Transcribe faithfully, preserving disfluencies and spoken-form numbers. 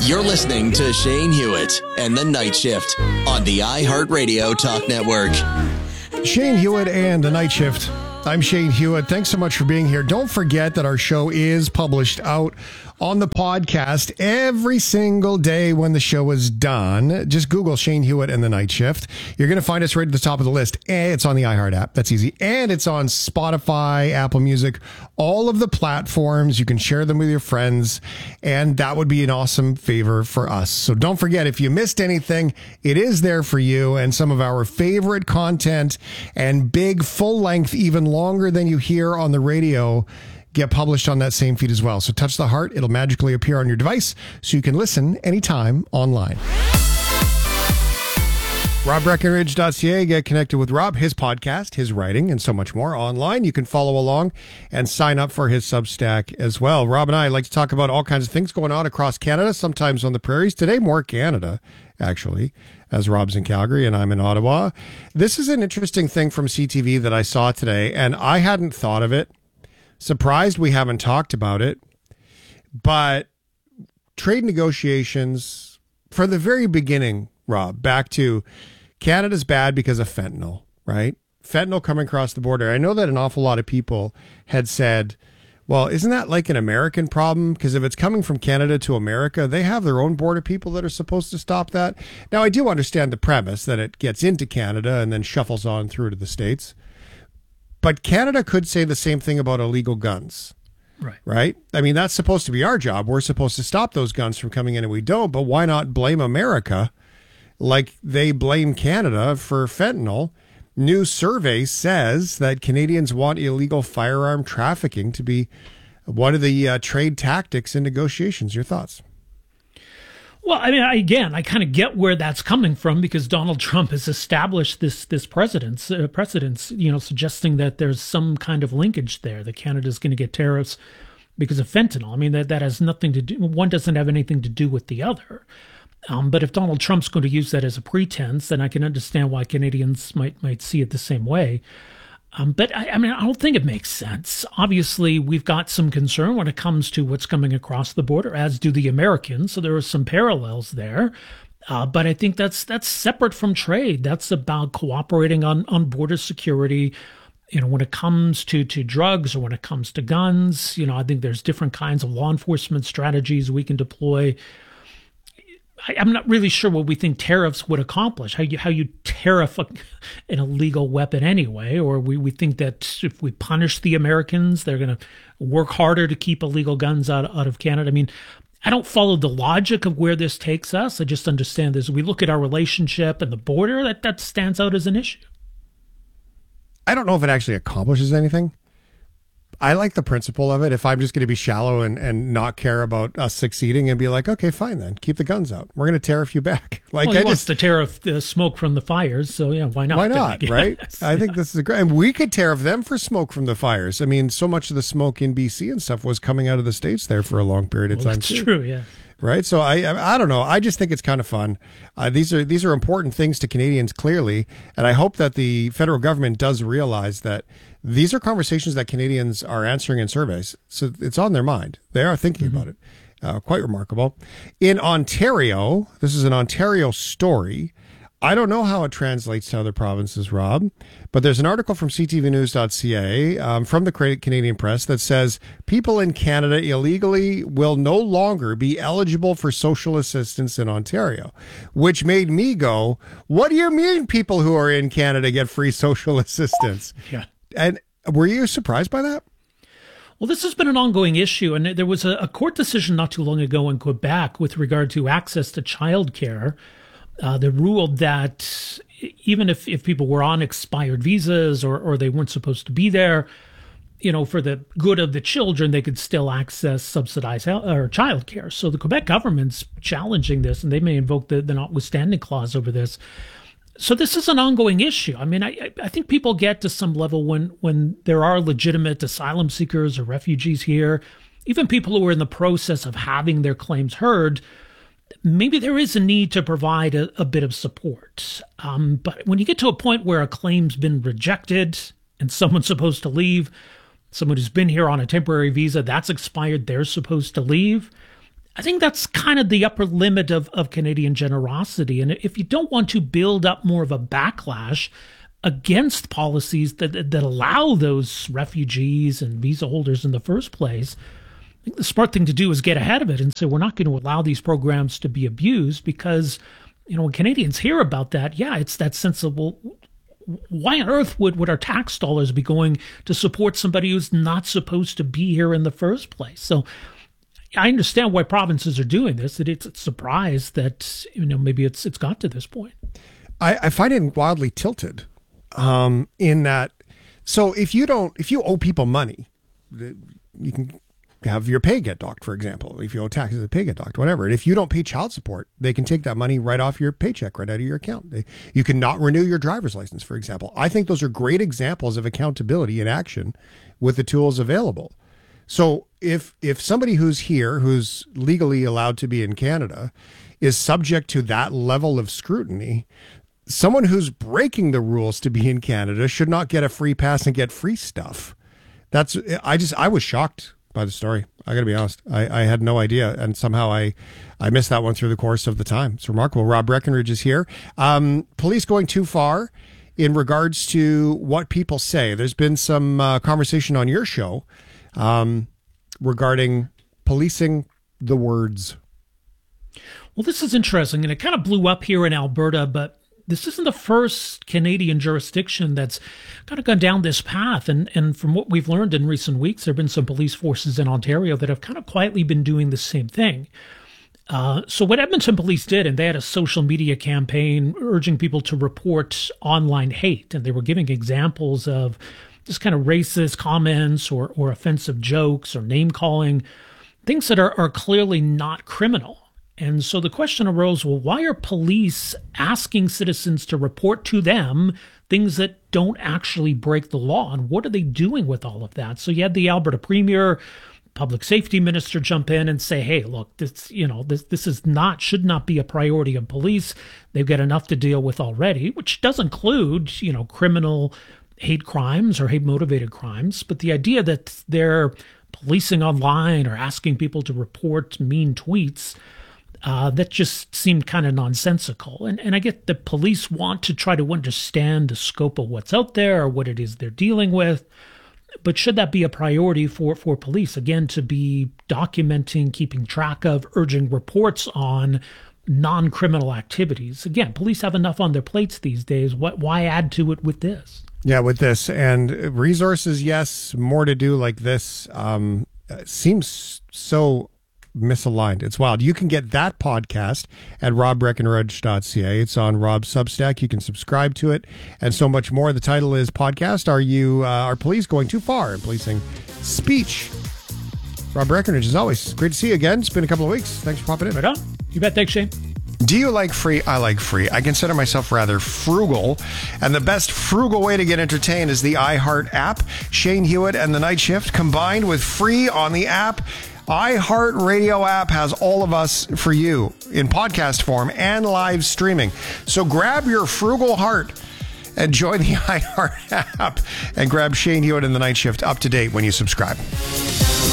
You're listening to Shane Hewitt and the Night Shift on the iHeartRadio Talk Network. Shane Hewitt and the Night Shift. I'm Shane Hewitt. Thanks so much for being here. Don't forget that our show is published out on the podcast every single day when the show is done. Just Google Shane Hewitt and the Night Shift. You're going to find us right at the top of the list. And it's on the iHeart app. That's easy. And it's on Spotify, Apple Music, all of the platforms. You can share them with your friends. And that would be an awesome favor for us. So don't forget, if you missed anything, it is there for you. And some of our favorite content and big full length, even longer than you hear on the radio, get published on that same feed as well. So touch the heart. It'll magically appear on your device so you can listen anytime online. Rob Breckenridge dot C A. Get connected with Rob, his podcast, his writing, and so much more online. You can follow along and sign up for his Substack as well. Rob and I like to talk about all kinds of things going on across Canada, sometimes on the prairies. Today, more Canada, actually, as Rob's in Calgary and I'm in Ottawa. This is an interesting thing from C T V that I saw today, and I hadn't thought of it. Surprised we haven't talked about it, but trade negotiations from the very beginning, Rob, back to Canada's bad because of fentanyl, right? Fentanyl coming across the border. I know that an awful lot of people had said, well, isn't that like an American problem? Because if it's coming from Canada to America, they have their own border people that are supposed to stop that. Now, I do understand the premise that it gets into Canada and then shuffles on through to the States. But Canada could say the same thing about illegal guns, right? Right? I mean, that's supposed to be our job. We're supposed to stop those guns from coming in, and we don't. But why not blame America like they blame Canada for fentanyl? New survey says that Canadians want illegal firearm trafficking to be one of the uh, trade tactics in negotiations. Your thoughts? Well, I mean, I, again, I kind of get where that's coming from because Donald Trump has established this this precedence, uh, precedence, you know, suggesting that there's some kind of linkage there, that Canada's going to get tariffs because of fentanyl. I mean, that, that has nothing to do, one doesn't have anything to do with the other. Um, but if Donald Trump's going to use that as a pretense, then I can understand why Canadians might might see it the same way. Um, but I, I mean, I don't think it makes sense. Obviously, we've got some concern when it comes to what's coming across the border, as do the Americans. So there are some parallels there. Uh, but I think that's that's separate from trade. That's about cooperating on, on border security. You know, when it comes to, to drugs or when it comes to guns, you know, I think there's different kinds of law enforcement strategies we can deploy. I, I'm not really sure what we think tariffs would accomplish, how you how you tariff a, an illegal weapon anyway, or we, we think that if we punish the Americans, they're going to work harder to keep illegal guns out, out of Canada. I mean, I don't follow the logic of where this takes us. I just understand this. We look at our relationship and the border, that, that stands out as an issue. I don't know if it actually accomplishes anything. I like the principle of it. If I'm just going to be shallow and, and not care about us succeeding and be like, okay, fine then, keep the guns out. We're going to tariff you back. Like, well, he I wants just, to tariff the smoke from the fires, so yeah, why not? Why not, right? I yeah. think this is a great, and we could tariff them for smoke from the fires. I mean, so much of the smoke in B C and stuff was coming out of the States there for a long period of well, time. That's too. true, yeah. Right. So I, I I don't know. I just think it's kind of fun. Uh, these are these are important things to Canadians, clearly. And I hope that the federal government does realize that these are conversations that Canadians are answering in surveys. So it's on their mind. They are thinking mm-hmm. about it. Uh, quite remarkable. In Ontario, this is an Ontario story. I don't know how it translates to other provinces, Rob, but there's an article from C T V news dot C A um, from the Canadian Press that says people in Canada illegally will no longer be eligible for social assistance in Ontario, which made me go, what do you mean people who are in Canada get free social assistance? Yeah. And were you surprised by that? Well, this has been an ongoing issue, and there was a, a court decision not too long ago in Quebec with regard to access to childcare. Uh, they ruled that even if, if people were on expired visas or, or they weren't supposed to be there, you know, for the good of the children, they could still access subsidized or childcare. So the Quebec government's challenging this, and they may invoke the, the notwithstanding clause over this. So this is an ongoing issue. I mean, I, I think people get to some level when, when there are legitimate asylum seekers or refugees here, even people who are in the process of having their claims heard, maybe there is a need to provide a, a bit of support. Um, but when you get to a point where a claim's been rejected and someone's supposed to leave, someone who's been here on a temporary visa, that's expired, they're supposed to leave, I think that's kind of the upper limit of, of Canadian generosity. And if you don't want to build up more of a backlash against policies that that allow those refugees and visa holders in the first place, I think the smart thing to do is get ahead of it and say we're not going to allow these programs to be abused, because, you know, when Canadians hear about that, yeah, it's that sense of, well, why on earth would, would our tax dollars be going to support somebody who's not supposed to be here in the first place? So I understand why provinces are doing this. That it's a surprise that, you know, maybe it's it's got to this point. I, I find it wildly tilted um, in that. So if you don't, if you owe people money, you can have your pay get docked, for example. If you owe taxes, the pay get docked, whatever. And if you don't pay child support, they can take that money right off your paycheck, right out of your account. They, you can not renew your driver's license, for example. I think those are great examples of accountability in action with the tools available. So if if somebody who's here, who's legally allowed to be in Canada, is subject to that level of scrutiny, someone who's breaking the rules to be in Canada should not get a free pass and get free stuff. That's I just I was shocked by the story. I got to be honest. I, I had no idea, and somehow I I missed that one through the course of the time. It's remarkable. Rob Breckenridge is here. Um, police going too far in regards to what people say. There's been some uh, conversation on your show Um, regarding policing the words. Well, this is interesting, and it kind of blew up here in Alberta, but this isn't the first Canadian jurisdiction that's kind of gone down this path. And, and from what we've learned in recent weeks, there have been some police forces in Ontario that have kind of quietly been doing the same thing. Uh, so what Edmonton Police did, and they had a social media campaign urging people to report online hate, and they were giving examples of just kind of racist comments or, or offensive jokes or name calling, things that are, are clearly not criminal. And so the question arose, well, why are police asking citizens to report to them things that don't actually break the law? And what are they doing with all of that? So you had the Alberta Premier, Public Safety Minister jump in and say, hey, look, this, you know, this, this is not, should not be a priority of police. They've got enough to deal with already, which does include, you know, criminal hate crimes or hate motivated crimes. But the idea that they're policing online or asking people to report mean tweets, uh, that just seemed kind of nonsensical. And, and I get the police want to try to understand the scope of what's out there or what it is they're dealing with. But should that be a priority for, for police, again, to be documenting, keeping track of, urging reports on non-criminal activities? Again, police have enough on their plates these days. What, why add to it with this? Yeah, with this. And resources, yes, more to do like this um, seems so misaligned. It's wild. You can get that podcast at rob breckenridge dot c a. It's on Rob's Substack. You can subscribe to it and so much more. The title is Podcast, Are You, uh, Are Police Going Too Far in Policing Speech? Rob Breckenridge, as always, great to see you again. It's been a couple of weeks. Thanks for popping in. Right on. You bet. Thanks, Shane. Do you like free? I like free. I consider myself rather frugal, and the best frugal way to get entertained is the iHeart app. Shane Hewitt and The Night Shift combined with free on the app. iHeart Radio app has all of us for you in podcast form and live streaming. So grab your frugal heart and join the iHeart app and grab Shane Hewitt and The Night Shift up to date when you subscribe.